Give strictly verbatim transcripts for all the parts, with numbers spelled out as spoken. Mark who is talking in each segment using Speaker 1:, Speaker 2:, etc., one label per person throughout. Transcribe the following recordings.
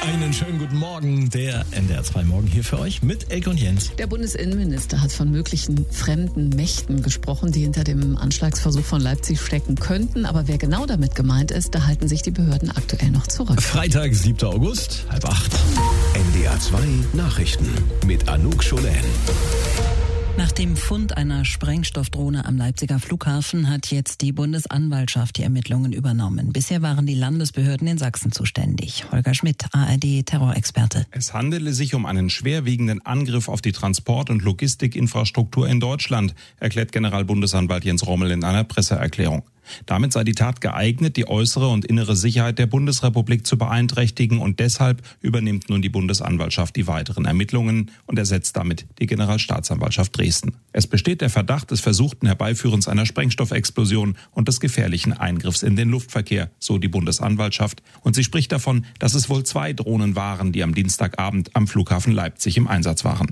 Speaker 1: Einen schönen guten Morgen, der N D R zwei Morgen hier für euch mit Elke und Jens.
Speaker 2: Der Bundesinnenminister hat von möglichen fremden Mächten gesprochen, die hinter dem Anschlagsversuch von Leipzig stecken könnten. Aber wer genau damit gemeint ist, da halten sich die Behörden aktuell noch zurück.
Speaker 1: Freitag, siebter August, halb acht.
Speaker 3: N D R zwei Nachrichten mit Anouk Scholen.
Speaker 4: Nach dem Fund einer Sprengstoffdrohne am Leipziger Flughafen hat jetzt die Bundesanwaltschaft die Ermittlungen übernommen. Bisher waren die Landesbehörden in Sachsen zuständig. Holger Schmidt, A R D-Terrorexperte.
Speaker 5: Es handele sich um einen schwerwiegenden Angriff auf die Transport- und Logistikinfrastruktur in Deutschland, erklärt Generalbundesanwalt Jens Rommel in einer Presseerklärung. Damit sei die Tat geeignet, die äußere und innere Sicherheit der Bundesrepublik zu beeinträchtigen, und deshalb übernimmt nun die Bundesanwaltschaft die weiteren Ermittlungen und ersetzt damit die Generalstaatsanwaltschaft Dresden. Es besteht der Verdacht des versuchten Herbeiführens einer Sprengstoffexplosion und des gefährlichen Eingriffs in den Luftverkehr, so die Bundesanwaltschaft, und sie spricht davon, dass es wohl zwei Drohnen waren, die am Dienstagabend am Flughafen Leipzig im Einsatz waren.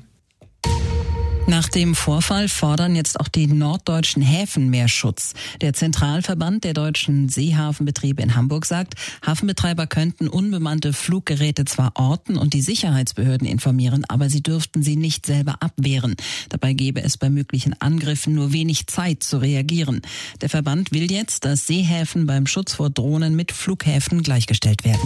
Speaker 4: Nach dem Vorfall fordern jetzt auch die norddeutschen Häfen mehr Schutz. Der Zentralverband der deutschen Seehafenbetriebe in Hamburg sagt, Hafenbetreiber könnten unbemannte Fluggeräte zwar orten und die Sicherheitsbehörden informieren, aber sie dürften sie nicht selber abwehren. Dabei gäbe es bei möglichen Angriffen nur wenig Zeit zu reagieren. Der Verband will jetzt, dass Seehäfen beim Schutz vor Drohnen mit Flughäfen gleichgestellt werden.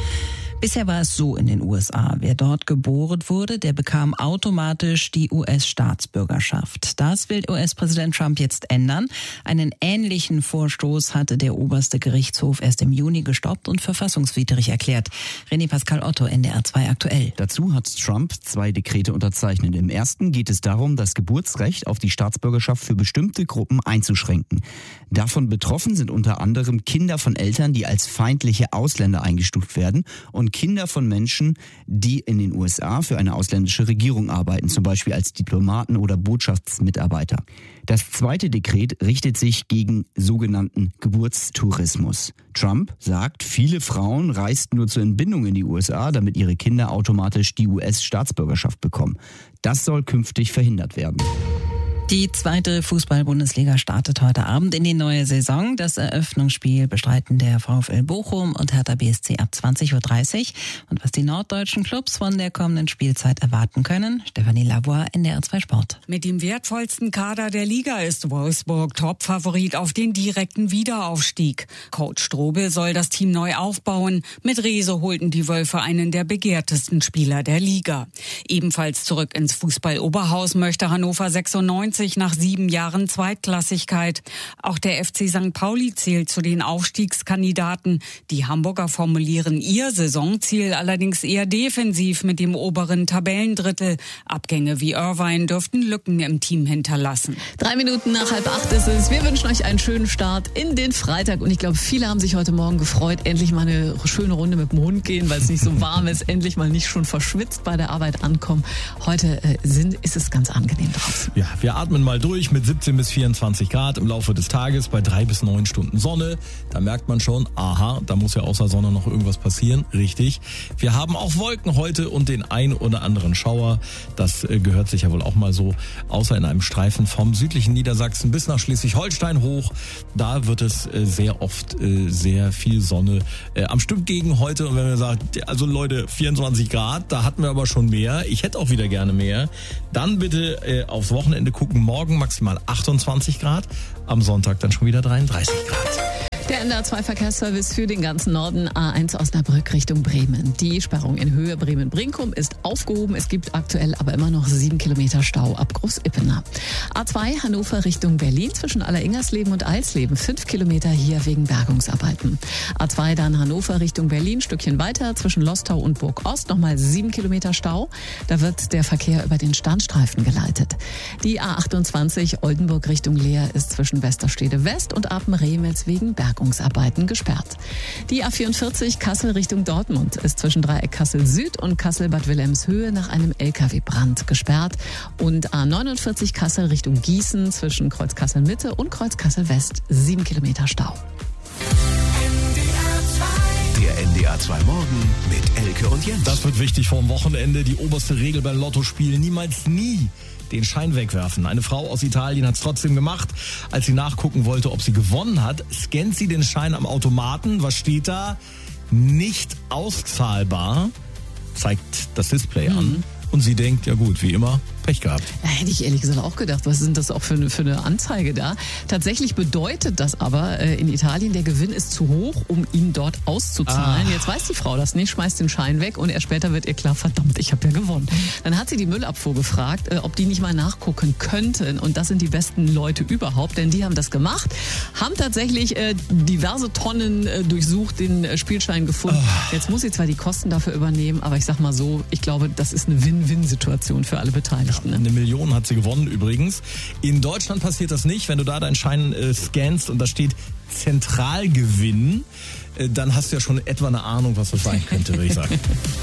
Speaker 4: Bisher war es so in den U S A. Wer dort geboren wurde, der bekam automatisch die U S-Staatsbürgerschaft. Das will U S-Präsident Trump jetzt ändern. Einen ähnlichen Vorstoß hatte der oberste Gerichtshof erst im Juni gestoppt und verfassungswidrig erklärt. René Pascal Otto, N D R zwei aktuell.
Speaker 6: Dazu hat Trump zwei Dekrete unterzeichnet. Im ersten geht es darum, das Geburtsrecht auf die Staatsbürgerschaft für bestimmte Gruppen einzuschränken. Davon betroffen sind unter anderem Kinder von Eltern, die als feindliche Ausländer eingestuft werden, und Kinder von Menschen, die in den U S A für eine ausländische Regierung arbeiten, zum Beispiel als Diplomaten oder Botschaftsmitarbeiter. Das zweite Dekret richtet sich gegen sogenannten Geburtstourismus. Trump sagt, viele Frauen reisten nur zur Entbindung in die U S A, damit ihre Kinder automatisch die U S-Staatsbürgerschaft bekommen. Das soll künftig verhindert werden.
Speaker 4: Die zweite Fußball-Bundesliga startet heute Abend in die neue Saison. Das Eröffnungsspiel bestreiten der VfL Bochum und Hertha B S C ab zwanzig Uhr dreißig. Und was die norddeutschen Clubs von der kommenden Spielzeit erwarten können, Stefanie Lavoie, N D R zwei Sport.
Speaker 7: Mit dem wertvollsten Kader der Liga ist Wolfsburg Topfavorit auf den direkten Wiederaufstieg. Coach Strobel soll das Team neu aufbauen. Mit Rehse holten die Wölfe einen der begehrtesten Spieler der Liga. Ebenfalls zurück ins Fußball-Oberhaus möchte Hannover sechsundneunzig nach sieben Jahren Zweitklassigkeit. Auch der F C Sankt Pauli zählt zu den Aufstiegskandidaten. Die Hamburger formulieren ihr Saisonziel allerdings eher defensiv mit dem oberen Tabellendrittel. Abgänge wie Irvine dürften Lücken im Team hinterlassen.
Speaker 2: Drei Minuten nach halb acht ist es. Wir wünschen euch einen schönen Start in den Freitag. Und ich glaube, viele haben sich heute Morgen gefreut, endlich mal eine schöne Runde mit dem Hund gehen, weil es nicht so warm ist. Endlich mal nicht schon verschwitzt bei der Arbeit ankommen. Heute äh, sind, ist es ganz angenehm draußen.
Speaker 1: Ja, wir atmen mal durch mit siebzehn bis vierundzwanzig Grad im Laufe des Tages bei drei bis neun Stunden Sonne. Da merkt man schon, aha, da muss ja außer Sonne noch irgendwas passieren. Richtig. Wir haben auch Wolken heute und den ein oder anderen Schauer. Das äh, gehört sich ja wohl auch mal so, außer in einem Streifen vom südlichen Niedersachsen bis nach Schleswig-Holstein hoch. Da wird es äh, sehr oft äh, sehr viel Sonne äh, am Stück gegen heute. Und wenn wir sagen, also Leute, vierundzwanzig Grad, da hatten wir aber schon mehr. Ich hätte auch wieder gerne mehr. Dann bitte äh, aufs Wochenende gucken. Morgen maximal achtundzwanzig Grad, am Sonntag dann schon wieder dreiunddreißig Grad.
Speaker 2: Der N D R zwei Verkehrsservice für den ganzen Norden, A eins Osnabrück Richtung Bremen. Die Sperrung in Höhe Bremen-Brinkum ist aufgehoben. Es gibt aktuell aber immer noch sieben Kilometer Stau ab Groß-Ippener. A zwei Hannover Richtung Berlin zwischen Alleringersleben und Alsleben. Fünf Kilometer hier wegen Bergungsarbeiten. A zwei dann Hannover Richtung Berlin, Stückchen weiter zwischen Lostau und Burg-Ost. Nochmal sieben Kilometer Stau. Da wird der Verkehr über den Standstreifen geleitet. Die A achtundzwanzig Oldenburg Richtung Leer ist zwischen Westerstede West und Apen-Remitz wegen Bergungsarbeiten gesperrt. Die A vierundvierzig Kassel Richtung Dortmund ist zwischen Dreieck Kassel Süd und Kassel Bad Wilhelmshöhe nach einem L K W-Brand gesperrt. Und A neunundvierzig Kassel Richtung Gießen zwischen Kreuz Kassel Mitte und Kreuz Kassel West sieben Kilometer Stau.
Speaker 3: Der N D R zwei Morgen mit Elke und Jens.
Speaker 1: Das wird wichtig vor dem Wochenende. Die oberste Regel beim Lottospiel: niemals nie den Schein wegwerfen. Eine Frau aus Italien hat es trotzdem gemacht. Als sie nachgucken wollte, ob sie gewonnen hat, scannt sie den Schein am Automaten. Was steht da? Nicht auszahlbar. zeigt das Display an.
Speaker 2: Mhm.
Speaker 1: Und sie denkt, ja gut, wie immer, Pech gehabt.
Speaker 2: Da hätte ich ehrlich gesagt auch gedacht, was ist das auch für eine, für eine Anzeige da? Tatsächlich bedeutet das aber äh, in Italien, der Gewinn ist zu hoch, um ihn dort auszuzahlen.
Speaker 1: Ah.
Speaker 2: Jetzt weiß die Frau das nicht, schmeißt den Schein weg und erst später wird ihr klar, verdammt, ich habe ja gewonnen. Dann hat sie die Müllabfuhr gefragt, äh, ob die nicht mal nachgucken könnten. Und das sind die besten Leute überhaupt, denn die haben das gemacht, haben tatsächlich äh, diverse Tonnen äh, durchsucht, den äh, Spielschein gefunden.
Speaker 1: Ah.
Speaker 2: Jetzt muss sie zwar die Kosten dafür übernehmen, aber ich sag mal so, ich glaube, das ist eine Win-Win-Situation für alle Beteiligten. Ne?
Speaker 1: Eine Million hat sie gewonnen übrigens. In Deutschland passiert das nicht. Wenn du da deinen Schein äh, scannst und da steht Zentralgewinn, äh, dann hast du ja schon etwa eine Ahnung, was das sein könnte, würde ich sagen.